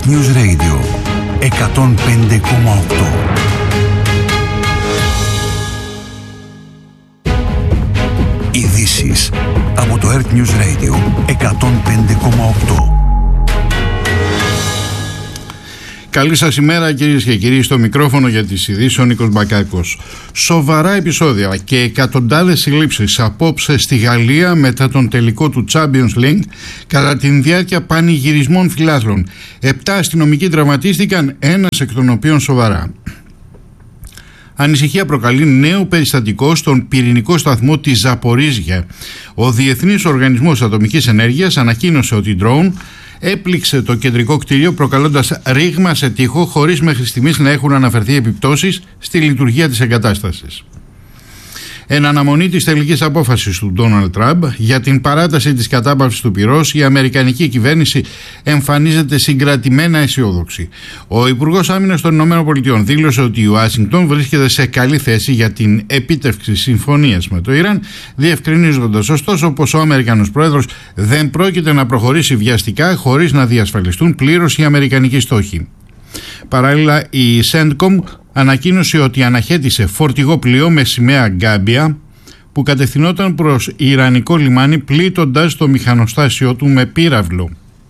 Earth News Radio 105,8. Ειδήσεις από το Earth News Radio 105,8. Καλή σας ημέρα κυρίες και κύριοι, στο μικρόφωνο για τις ειδήσεις ο Νίκος Μπακάκος. Σοβαρά επεισόδια και εκατοντάδες συλλήψεις απόψε στη Γαλλία μετά τον τελικό του Champions League κατά τη διάρκεια πανηγυρισμών φιλάθλων. 7 αστυνομικοί τραυματίστηκαν, ένας εκ των οποίων σοβαρά. Ανησυχία προκαλεί νέο περιστατικό στον πυρηνικό σταθμό της Ζαπορίζια. Ο Διεθνής Οργανισμός Ατομικής Ενέργειας ανακοίνωσε ότι drone έπληξε το κεντρικό κτίριο προκαλώντας ρήγμα σε τοίχο, χωρίς μέχρι στιγμής να έχουν αναφερθεί επιπτώσεις στη λειτουργία της εγκατάστασης. Εν αναμονή της τελικής απόφασης του Ντόναλντ Τραμπ για την παράταση της κατάπαυσης του πυρός, η αμερικανική κυβέρνηση εμφανίζεται συγκρατημένα αισιόδοξη. Ο Υπουργός Άμυνας των ΗΠΑ δήλωσε ότι η Ουάσιγκτον βρίσκεται σε καλή θέση για την επίτευξη συμφωνίας με το Ιράν, διευκρινίζοντας ωστόσο πως ο Αμερικανός Πρόεδρος δεν πρόκειται να προχωρήσει βιαστικά χωρίς να διασφαλιστούν πλήρως οι αμερικανικοί στόχοι. Παράλληλα, η CENTCOM ανακοίνωσε ότι αναχέτησε φορτηγό πλοίο με σημαία Γκάμπια που κατευθυνόταν προς Ιρανικό λιμάνι, πλήττοντας το μηχανοστάσιο του με πύραυλο.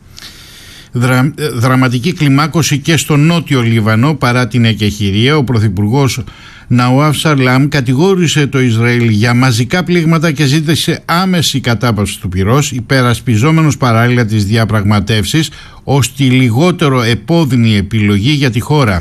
Δραματική κλιμάκωση και στο νότιο Λίβανο παρά την εκεχηρία. Ο Πρωθυπουργός Ναουάφ Σαλάμ κατηγόρησε το Ισραήλ για μαζικά πλήγματα και ζήτησε άμεση κατάπαυση του πυρός, υπερασπιζόμενος παράλληλα τις διαπραγματεύσεις ως τη λιγότερο επώδυνη επιλογή για τη χώρα.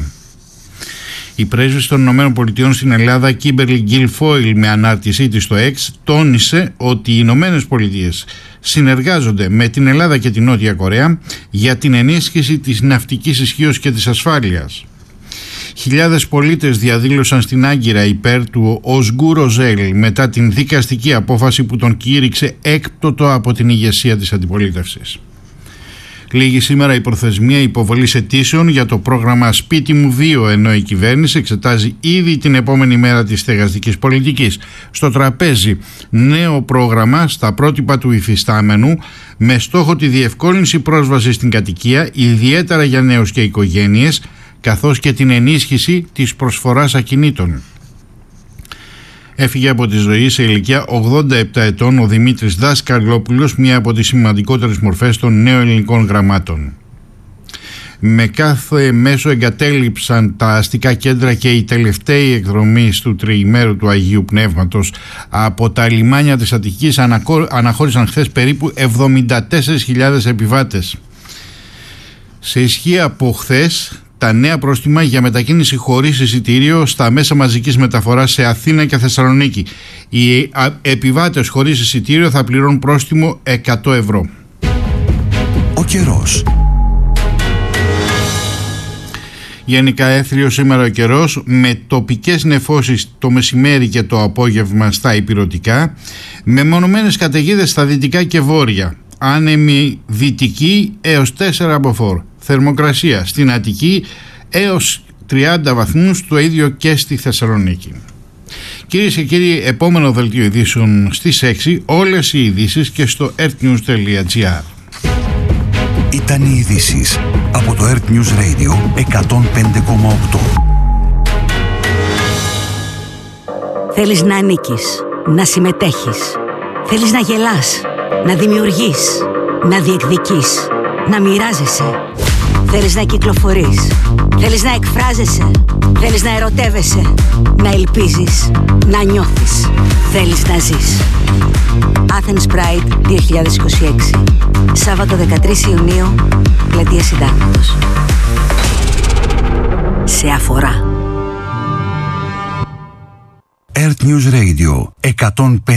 Η πρέσβης των ΗΠΑ στην Ελλάδα, Κίμπερλι Γκιλφόιλ, με ανάρτησή της στο X, τόνισε ότι οι ΗΠΑ συνεργάζονται με την Ελλάδα και την Νότια Κορέα για την ενίσχυση της ναυτικής ισχύως και της ασφάλειας. Χιλιάδες πολίτες διαδήλωσαν στην Άγκυρα υπέρ του Οσγκούρ Οζέλ μετά την δικαστική απόφαση που τον κήρυξε έκπτωτο από την ηγεσία της αντιπολίτευσης. Λίγη σήμερα η προθεσμία υποβολής αιτήσεων για το πρόγραμμα Σπίτι μου 2, ενώ η κυβέρνηση εξετάζει ήδη την επόμενη μέρα της στεγαστικής πολιτικής. Στο τραπέζι νέο πρόγραμμα στα πρότυπα του υφιστάμενου με στόχο τη διευκόλυνση πρόσβασης στην κατοικία, ιδιαίτερα για νέους και οικογένειες, καθώς και την ενίσχυση της προσφοράς ακινήτων. Έφυγε από τη ζωή σε ηλικία 87 ετών ο Δημήτρης Δασκαλόπουλος, μία από τις σημαντικότερες μορφές των νέων ελληνικών γραμμάτων. Με κάθε μέσο εγκατέλειψαν τα αστικά κέντρα και οι τελευταίοι εκδρομείς του τριημέρου του Αγίου Πνεύματος από τα λιμάνια της Αττικής αναχώρησαν χθες περίπου 74.000 επιβάτες. Σε ισχύ από χθες τα νέα πρόστιμα για μετακίνηση χωρίς εισιτήριο στα μέσα μαζικής μεταφοράς σε Αθήνα και Θεσσαλονίκη. Οι επιβάτες χωρίς εισιτήριο θα πληρώνουν πρόστιμο 100 ευρώ. Ο καιρός. Γενικά έθριο σήμερα ο καιρός, με τοπικές νεφώσεις το μεσημέρι και το απόγευμα στα ηπειρωτικά, με μονομένες καταιγίδες στα δυτικά και βόρεια. Άνεμη δυτική έως 4 από φορ. Θερμοκρασία στην Αττική έως 30 βαθμούς, το ίδιο και στη Θεσσαλονίκη. Κυρίες και κύριοι, επόμενο δελτίο ειδήσεων στις 6, όλες οι ειδήσεις και στο earthnews.gr. Ήταν οι ειδήσεις από το Earth News Radio 105,8. Θέλεις να ανήκεις, να συμμετέχεις. Θέλεις να γελάς, να δημιουργείς, να διεκδικείς, να μοιράζεσαι. Θέλεις να κυκλοφορείς, θέλεις να εκφράζεσαι, θέλεις να ερωτεύεσαι, να ελπίζεις, να νιώθεις. Θέλεις να ζεις. Athens Pride 2026. Σάββατο 13 Ιουνίου, Πλατεία Συντάγματος. Σε αφορά. Earth News Radio 105.